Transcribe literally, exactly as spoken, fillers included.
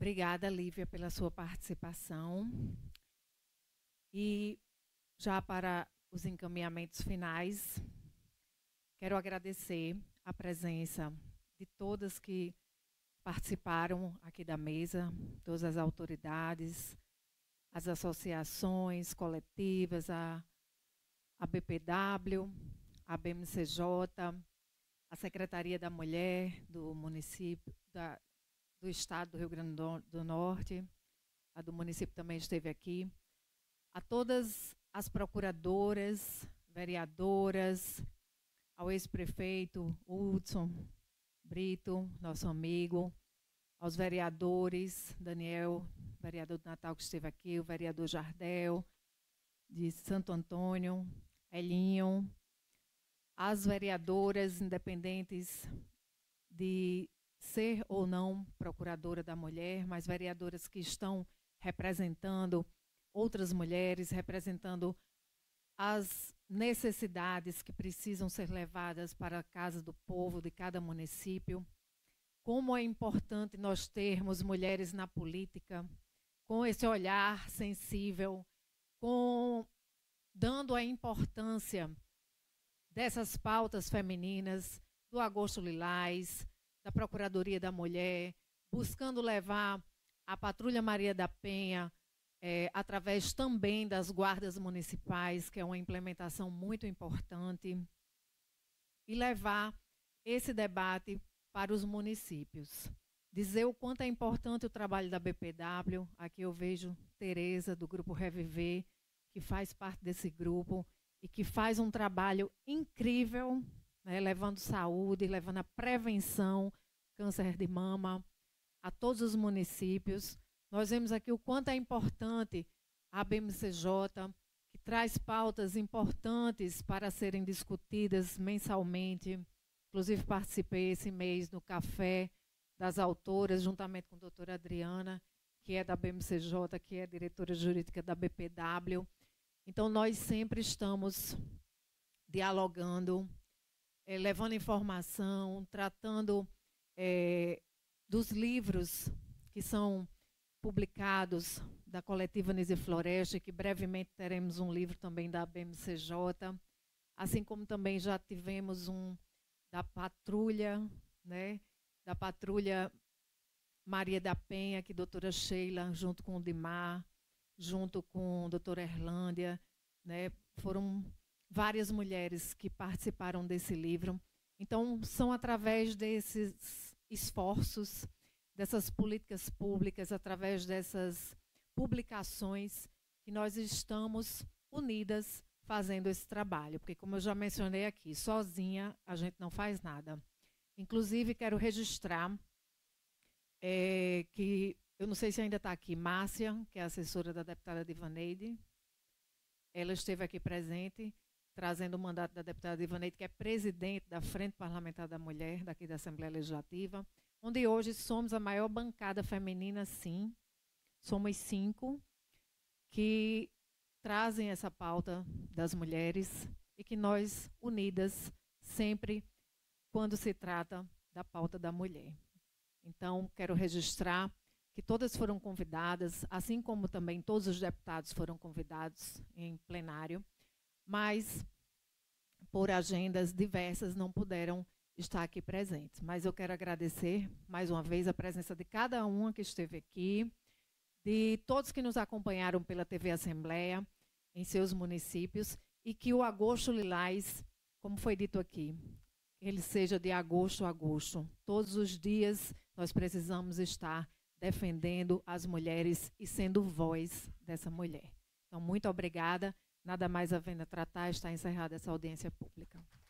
Obrigada, Lívia, pela sua participação. E já para os encaminhamentos finais, quero agradecer a presença de todas que participaram aqui da mesa, todas as autoridades, as associações coletivas, a, a B P W, a B M C J, a Secretaria da Mulher do município, da, do Estado do Rio Grande do, do Norte, a do município também esteve aqui, a todas as procuradoras, vereadoras, ao ex-prefeito Hudson Brito, nosso amigo, aos vereadores, Daniel, vereador do Natal que esteve aqui, o vereador Jardel, de Santo Antônio, Elinho, as vereadoras independentes de ser ou não procuradora da mulher, mas vereadoras que estão representando outras mulheres, representando as necessidades que precisam ser levadas para a casa do povo de cada município. Como é importante nós termos mulheres na política, com esse olhar sensível, com, dando a importância dessas pautas femininas, do Agosto Lilás, da Procuradoria da Mulher, buscando levar a Patrulha Maria da Penha, é, através também das guardas municipais, que é uma implementação muito importante, e levar esse debate para os municípios. Dizer o quanto é importante o trabalho da B P W. Aqui eu vejo Tereza, do Grupo Reviver, que faz parte desse grupo e que faz um trabalho incrível, né, levando saúde, levando a prevenção, câncer de mama, a todos os municípios. Nós vemos aqui o quanto é importante a B M C J, que traz pautas importantes para serem discutidas mensalmente. Inclusive, participei esse mês no Café das Autoras, juntamente com a doutora Adriana, que é da B M C J, que é diretora jurídica da B P W. Então, nós sempre estamos dialogando, eh, levando informação, tratando eh, dos livros que são publicados da coletiva Nise Floresta, que brevemente teremos um livro também da B M C J, assim como também já tivemos um da patrulha, né, da patrulha Maria da Penha, que a doutora Sheila, junto com o Dimar, junto com a doutora Erlândia, né, foram várias mulheres que participaram desse livro. Então, são através desses esforços, dessas políticas públicas, através dessas publicações, que nós estamos unidas fazendo esse trabalho. Porque, como eu já mencionei aqui, sozinha a gente não faz nada. Inclusive, quero registrar é, que, eu não sei se ainda está aqui, Márcia, que é assessora da deputada Divaneide, ela esteve aqui presente, trazendo o mandato da deputada Divaneide, que é presidente da Frente Parlamentar da Mulher, daqui da Assembleia Legislativa, onde hoje somos a maior bancada feminina, sim. Somos cinco que trazem essa pauta das mulheres e que nós, unidas, sempre quando se trata da pauta da mulher. Então, quero registrar que todas foram convidadas, assim como também todos os deputados foram convidados em plenário, mas por agendas diversas não puderam estar aqui presentes. Mas eu quero agradecer mais uma vez a presença de cada uma que esteve aqui, de todos que nos acompanharam pela T V Assembleia em seus municípios, e que o Agosto Lilás, como foi dito aqui, ele seja de agosto a agosto. Todos os dias nós precisamos estar defendendo as mulheres e sendo voz dessa mulher. Então, muito obrigada. Nada mais havendo a tratar, está encerrada essa audiência pública.